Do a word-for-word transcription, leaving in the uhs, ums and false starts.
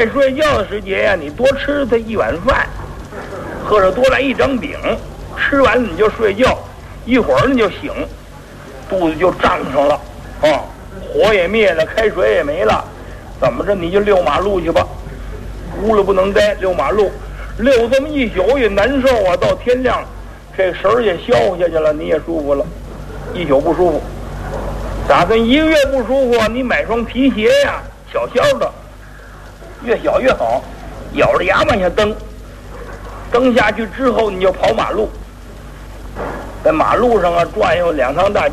该睡觉的时节呀、啊，你多吃它一碗饭，或者多来一张饼，吃完了你就睡觉，一会儿你就醒，肚子就胀上了啊，火也灭了，开水也没了，怎么着你就溜马路去吧，屋里不能待，溜马路，溜这么一宿也难受啊，到天亮，这神儿也消下去了，你也舒服了，一宿不舒服。打算一个月不舒服啊，你买双皮鞋呀、啊，小小的，越小越好，咬着牙往下蹬，蹬下去之后你就跑马路，在马路上啊转悠两趟大街。